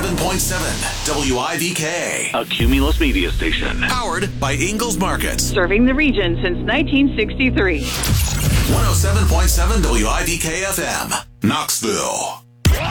107.7 WIVK. A Cumulus media station. Powered by Ingalls Markets. Serving the region since 1963. 107.7 WIVK FM. Knoxville.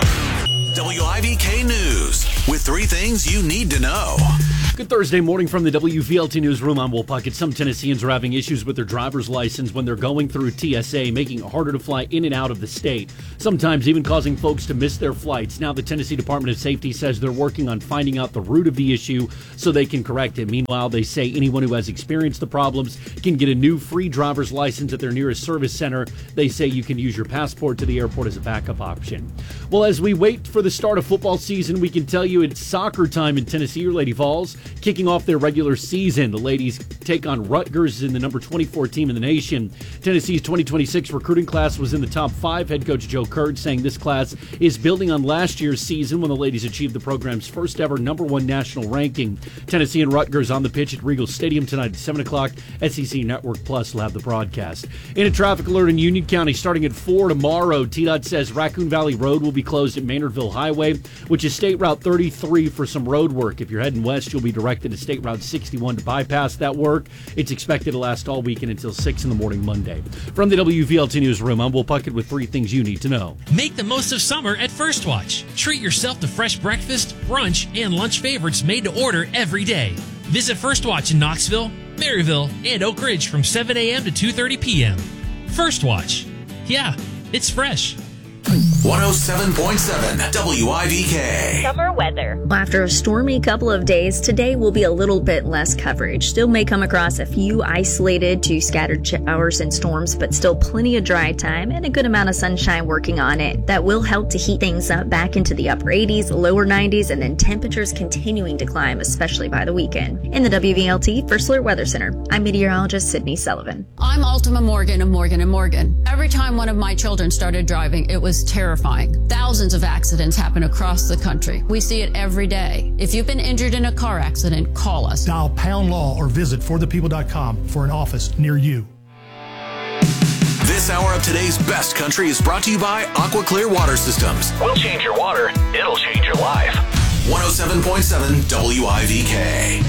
WIVK News. With 3 things you need to know. Good Thursday morning from the WVLT Newsroom. I'm Will Puckett. Some Tennesseans are having issues with their driver's license when they're going through TSA, making it harder to fly in and out of the state, sometimes even causing folks to miss their flights. Now the Tennessee Department of Safety says they're working on finding out the root of the issue so they can correct it. Meanwhile, they say anyone who has experienced the problems can get a new free driver's license at their nearest service center. They say you can use your passport to the airport as a backup option. Well, as we wait for the start of football season, we can tell you it's soccer time in Tennessee or Lady Falls. Kicking off their regular season, the ladies take on Rutgers in the number 24 team in the nation. Tennessee's 2026 recruiting class was in the top 5. Head coach Joe Curd saying this class is building on last year's season when the ladies achieved the program's first ever number 1 national ranking. Tennessee and Rutgers on the pitch at Regal Stadium tonight at 7 o'clock. SEC Network Plus will have the broadcast. In a traffic alert in Union County starting at 4 tomorrow, TDOT says Raccoon Valley Road will be closed at Maynardville Highway, which is State Route 33 for some road work. If you're heading west, you'll be directed to State Route 61 to bypass that work. It's expected to last all weekend until 6 in the morning Monday. From the WVLT Newsroom, I'm Will Puckett with 3 things you need to know. Make the most of summer at First Watch. Treat yourself to fresh breakfast, brunch, and lunch favorites made to order every day. Visit First Watch in Knoxville, Maryville, and Oak Ridge from 7 a.m. to 2:30 p.m. First Watch. Yeah, it's fresh. 107.7 WIVK. Summer weather. After a stormy couple of days, today will be a little bit less coverage. Still may come across a few isolated to scattered showers and storms, but still plenty of dry time and a good amount of sunshine working on it. That will help to heat things up back into the upper 80s, lower 90s, and then temperatures continuing to climb, especially by the weekend. In the WVLT First Alert Weather Center, I'm meteorologist Sydney Sullivan. I'm Ultima Morgan of Morgan & Morgan. Every time one of my children started driving, it was terrifying. Thousands of accidents happen across the country. We see it every day. If you've been injured in a car accident, call us. Dial pound law or visit forthepeople.com for an office near you. This hour of today's best country is brought to you by Aqua Clear Water Systems. We'll change your water. It'll change your life. 107.7 WIVK.